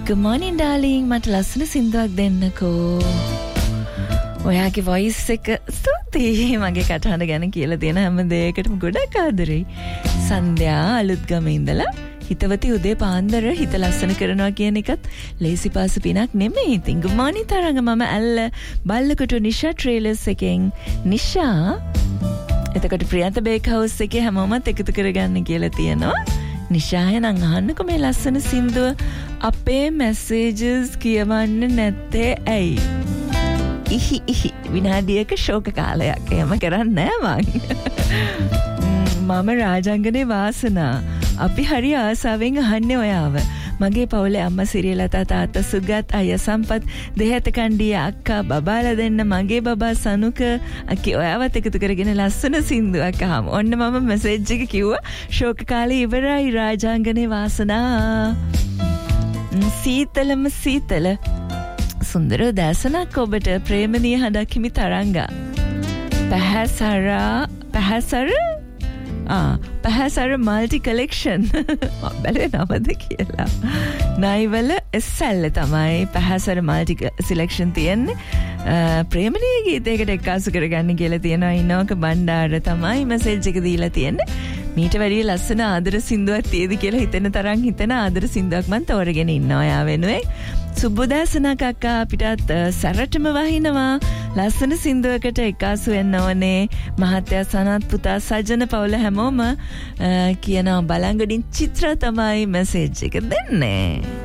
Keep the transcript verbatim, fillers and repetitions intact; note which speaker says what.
Speaker 1: Good morning darling. මට ලස්සන සින්දුවක් දෙන්නකෝ. ඔයාගේ voice එක ස්තුතියි. මගේ කටහඬ ගැන කියලා තියෙන හැම දෙයකටම ගොඩක් ආදරෙයි. සන්ධ්‍යා අලුත්ගම ඉඳලා හිතවති උදේ පාන්දර හිත ලස්සන කරනවා කියන එකත් ලේසි පාසු පිනක් නෙමෙයි. ඉතින් good morning තරංග මම ඇල්ල බල්ලකොට නිෂා ට්‍රේලර්ස් එකෙන් නිෂා එතකොට ප්‍රියන්ත බේක් හවුස් එකේ හැමෝමත් එකතු කරගන්න කියලා තියෙනවා. නිෂාය නම් අහන්නකො මේ ලස්සන සින්දුව අපේ මැසේජස් කියවන්න නැත්තේ ඇයි? ඉහි ඉහි විනාඩියක ශෝක කාලයක් එහෙම කරන්නේ නෑ මං. මම රාජංගනේ වාසනා. අපි හරි ආසාවෙන් අහන්නේ ඔයාව. මගේ පවුලේ අම්මා සිරියලතා තාත්තා සුගත් අයියා සම්පත් දෙහෙත කණ්ඩිය අක්කා බබාලා දෙන්න මගේ බබා සනුක අකි ඔයාවත් එකතු කරගෙන ලස්සන සින්දුවක් අහමු. ඔන්න මම මැසේජ් එක කිව්වා ශෝක කාලේ ඉවරයි රාජාංගනේ වාසනා. සීතලම සීතල සුන්දර උදෑසනක් ඔබට ප්‍රේමනීය හඬක් හිමි තරංගා. පහසරා පහසර ආ පහසර මල්ටි කලෙක්ෂන් බැලේ නමද කියලා. නයිවල එස්සල්ල තමයි පහසර මල්ටි සිලෙක්ෂන් තියෙන්නේ. ප්‍රේමනීය ගීතයකට එක්කාසු කරගන්න කියලා තියෙනවා. ඉන්නවක බණ්ඩාර තමයි මැසේජ් එක දීලා තියෙන්නේ. මීට වැඩිය ලස්සන ආදර සින්දුවක් තියෙද කියලා හිතෙන තරම් හිතන ආදර සින්දුවක් මම තෝරගෙන ඉන්නවා යා වෙනුවෙන්. සුබෝදෑසනක් අක්කා අපිටත් සැරටම වහිනවා. ලස්සන සින්දුවකට එක්කාසු වෙන්න ඕනේ. මහත්තයා සනත් පුතා සජන පවුල හැමෝම කියනවා බලංගොඩින් චිත්‍ර තමයි මැසේජ් එක දෙන්නේ.